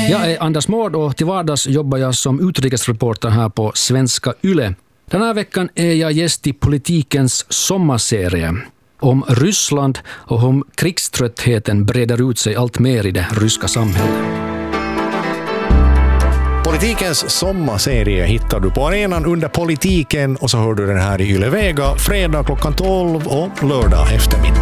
Jag är Anders Mård och till vardags jobbar jag som utrikesreporter här på Svenska Yle. Den här veckan är jag gäst i politikens sommarserie om Ryssland och om krigströttheten breder ut sig allt mer i det ryska samhället. Politikens sommarserie hittar du på arenan under politiken och så hör du den här i Yle Vega fredag klockan 12 och lördag eftermiddag.